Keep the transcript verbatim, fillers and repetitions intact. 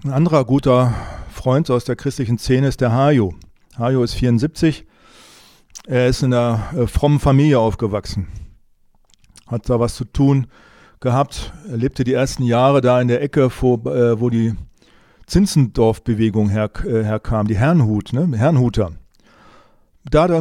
Ein anderer guter Freund aus der christlichen Szene ist der Hajo. Hajo ist vierundsiebzig. Er ist in einer äh, frommen Familie aufgewachsen. Hat da was zu tun gehabt. Er lebte die ersten Jahre da in der Ecke, wo, äh, wo die Zinzendorf-Bewegung her, äh, herkam, die Herrnhut, ne? Herrnhuter. Da hat er